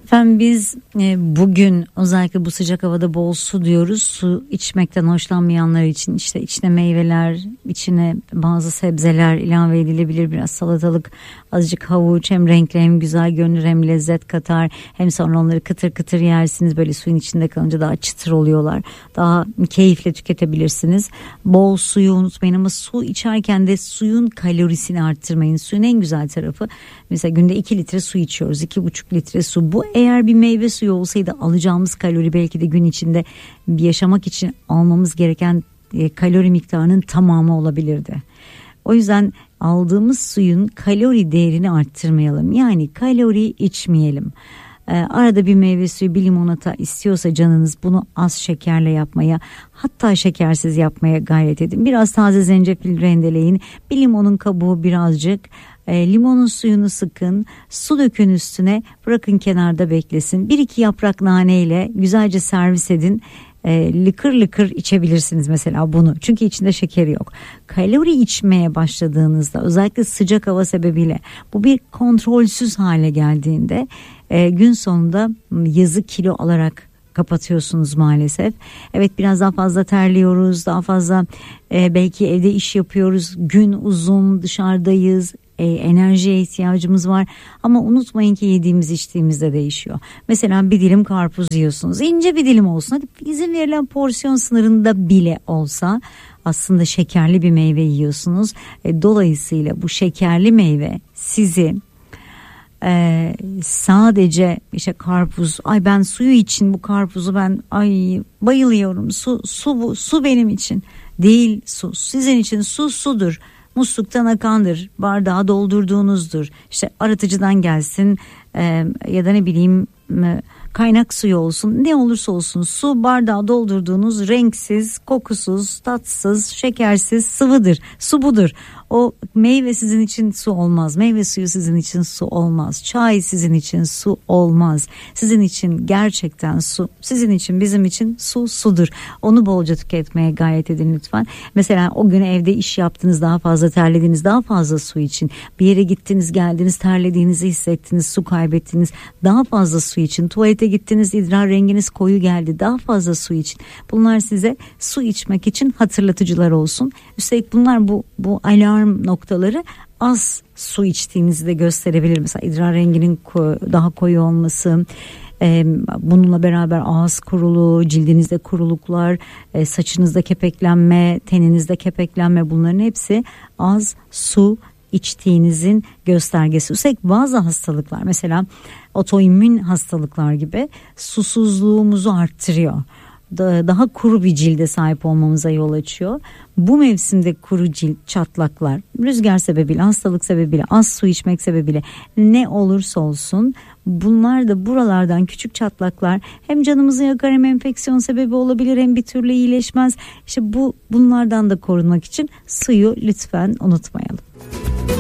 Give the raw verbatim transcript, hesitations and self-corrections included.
Efendim biz e, bugün özellikle bu sıcak havada bol su diyoruz. Su içmekten hoşlanmayanlar için işte içine meyveler, içine bazı sebzeler ilave edilebilir. Biraz salatalık, azıcık havuç, hem renkli hem güzel görünür hem lezzet katar. Hem sonra onları kıtır kıtır yersiniz, böyle suyun içinde kalınca daha çıtır oluyorlar. Daha keyifle tüketebilirsiniz. Bol suyu unutmayın, ama su içerken de suyun kalorisini arttırmayın. Suyun en güzel tarafı, mesela günde iki litre su içiyoruz, iki buçuk litre su. Bu eğer bir meyve suyu olsaydı alacağımız kalori belki de gün içinde yaşamak için almamız gereken kalori miktarının tamamı olabilirdi. O yüzden aldığımız suyun kalori değerini arttırmayalım. Yani kalori içmeyelim. Ee, arada bir meyve suyu, bir limonata istiyorsa canınız, bunu az şekerle yapmaya, hatta şekersiz yapmaya gayret edin. Biraz taze zencefil rendeleyin, bir limonun kabuğu birazcık, e, limonun suyunu sıkın, su dökün üstüne, bırakın kenarda beklesin. Bir iki yaprak naneyle güzelce servis edin. E, lıkır lıkır içebilirsiniz mesela bunu, çünkü içinde şekeri yok. Kalori içmeye başladığınızda, özellikle sıcak hava sebebiyle bu bir kontrolsüz hale geldiğinde e, gün sonunda yazı kilo alarak kapatıyorsunuz maalesef. Evet, biraz daha fazla terliyoruz, daha fazla e, belki evde iş yapıyoruz, gün uzun, dışarıdayız, e, enerjiye ihtiyacımız var, ama unutmayın ki yediğimiz içtiğimiz de değişiyor. Mesela bir dilim karpuz yiyorsunuz, ince bir dilim olsun, hadi izin verilen porsiyon sınırında bile olsa aslında şekerli bir meyve yiyorsunuz. E, dolayısıyla bu şekerli meyve sizi Ee, sadece işte karpuz, ay ben suyu için bu karpuzu ben ay bayılıyorum, su su bu su benim için değil, su sizin için, su sudur, musluktan akandır, bardağa doldurduğunuzdur, işte arıtıcıdan gelsin e, ya da ne bileyim e, kaynak suyu olsun, ne olursa olsun su bardağa doldurduğunuz renksiz, kokusuz, tatsız, şekersiz sıvıdır. Su budur. O meyve sizin için su olmaz. Meyve suyu sizin için su olmaz. Çay sizin için su olmaz. Sizin için gerçekten su, sizin için, bizim için su sudur. Onu bolca tüketmeye gayret edin lütfen. Mesela o gün evde iş yaptınız, daha fazla terlediniz, daha fazla su için. Bir yere gittiniz, geldiniz, terlediğinizi hissettiniz, su kaybettiniz, daha fazla su için. Tuvalete gittiniz, idrar renginiz koyu geldi, daha fazla su için. Bunlar size su içmek için hatırlatıcılar olsun. Üstelik bunlar bu bu alarm noktaları az su içtiğinizi de gösterebilir. Mesela idrar renginin daha koyu olması, bununla beraber ağız kuruluğu, cildinizde kuruluklar, saçınızda kepeklenme, teninizde kepeklenme, bunların hepsi az su içtiğinizin göstergesi. Üstelik bazı hastalıklar, mesela otoimmün hastalıklar gibi, susuzluğumuzu arttırıyor. Daha kuru bir cilde sahip olmamıza yol açıyor. Bu mevsimde kuru cilt, çatlaklar, rüzgar sebebiyle, hastalık sebebiyle, az su içmek sebebiyle, ne olursa olsun bunlar da, buralardan küçük çatlaklar hem canımızı yakar, hem enfeksiyon sebebi olabilir, hem bir türlü iyileşmez. İşte bu bunlardan da korunmak için suyu lütfen unutmayalım.